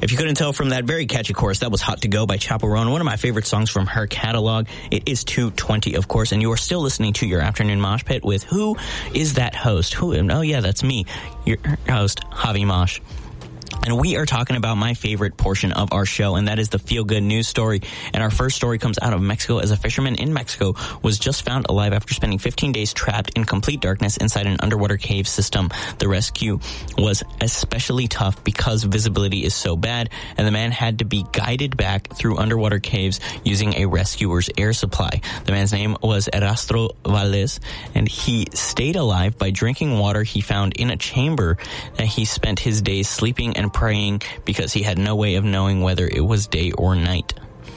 If you couldn't tell from that very catchy chorus, that was Hot to Go by Chaperone, one of my favorite songs from her catalog. It is 2:20, of course, and you are still listening to your Afternoon Mosh Pit with Who Is That Host? Oh yeah, that's me, your host, Javi Mosh. And we are talking about my favorite portion of our show, and that is the feel-good news story. And our first story comes out of Mexico, as a fisherman in Mexico was just found alive after spending 15 days trapped in complete darkness inside an underwater cave system. The rescue was especially tough because visibility is so bad, and the man had to be guided back through underwater caves using a rescuer's air supply. The man's name was Erastro Valdez, and he stayed alive by drinking water he found in a chamber that he spent his days sleeping and praying because he had no way of knowing whether it was day or night.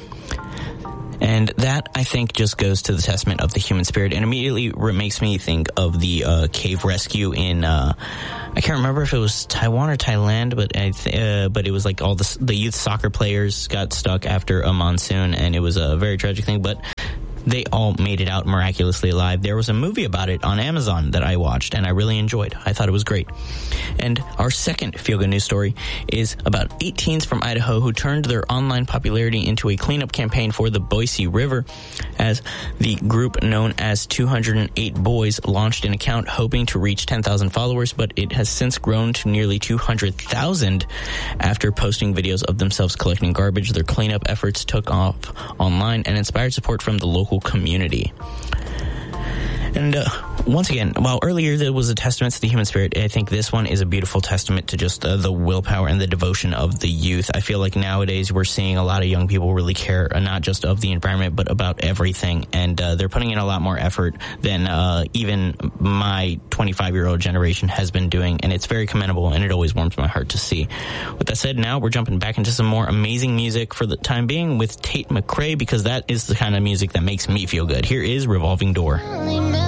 And that, I think, just goes to the testament of the human spirit, and immediately makes me think of the cave rescue in I can't remember if it was Taiwan or Thailand, but it was like all the youth soccer players got stuck after a monsoon, and it was a very tragic thing, but they all made it out miraculously alive. There was a movie about it on Amazon that I watched, and I really enjoyed. I thought it was great. And our second feel-good news story is about 8 teens from Idaho who turned their online popularity into a cleanup campaign for the Boise River, as the group known as 208 Boys launched an account hoping to reach 10,000 followers, but it has since grown to nearly 200,000 after posting videos of themselves collecting garbage. Their cleanup efforts took off online and inspired support from the local community. And once again, while earlier there was a testament to the human spirit, I think this one is a beautiful testament to just the willpower and the devotion of the youth. I feel like nowadays we're seeing a lot of young people really care, not just of the environment, but about everything. And they're putting in a lot more effort than even my 25-year-old generation has been doing. And it's very commendable, and it always warms my heart to see. With that said, now we're jumping back into some more amazing music for the time being with Tate McRae, because that is the kind of music that makes me feel good. Here is Revolving Door.